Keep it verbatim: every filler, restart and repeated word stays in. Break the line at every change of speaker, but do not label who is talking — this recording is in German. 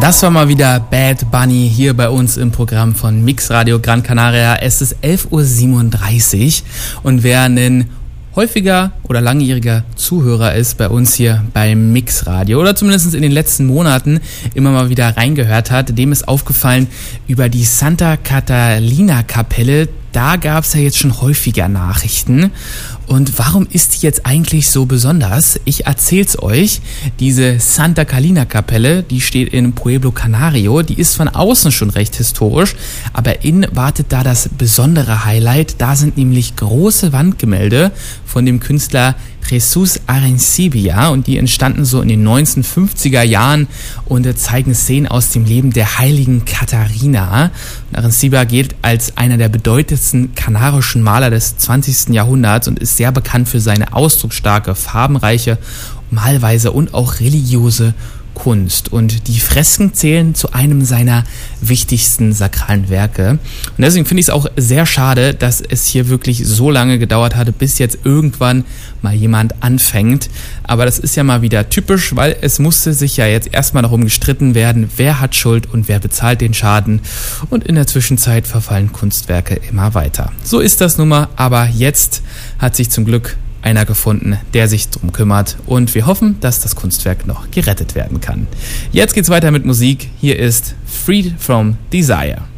Das war mal wieder Bad Bunny hier bei uns im Programm von Mix Radio Gran Canaria. Es ist elf Uhr siebenunddreißig und wer einen häufiger oder langjähriger Zuhörer ist bei uns hier beim Mix Radio oder zumindest in den letzten Monaten immer mal wieder reingehört hat, dem ist aufgefallen über die Santa Catalina Kapelle. Da gab es ja jetzt schon häufiger Nachrichten. Und warum ist die jetzt eigentlich so besonders? Ich erzähl's euch. Diese Santa Catalina Kapelle, die steht in Pueblo Canario. Die ist von außen schon recht historisch, aber innen wartet da das besondere Highlight. Da sind nämlich große Wandgemälde von dem Künstler Jesus Arencibia und die entstanden so in den neunzehnhundertfünfziger Jahren und zeigen Szenen aus dem Leben der heiligen Katharina. Und Arencibia gilt als einer der bedeutendsten kanarischen Maler des zwanzigsten Jahrhunderts und ist sehr bekannt für seine ausdrucksstarke, farbenreiche Malweise und auch religiöse Kunst. Und die Fresken zählen zu einem seiner wichtigsten sakralen Werke. Und deswegen finde ich es auch sehr schade, dass es hier wirklich so lange gedauert hatte, bis jetzt irgendwann mal jemand anfängt. Aber das ist ja mal wieder typisch, weil es musste sich ja jetzt erstmal darum gestritten werden, wer hat Schuld und wer bezahlt den Schaden. Und in der Zwischenzeit verfallen Kunstwerke immer weiter. So ist das nun mal, aber jetzt hat sich zum Glück einer gefunden, der sich drum kümmert und wir hoffen, dass das Kunstwerk noch gerettet werden kann. Jetzt geht's weiter mit Musik. Hier ist Freed from Desire.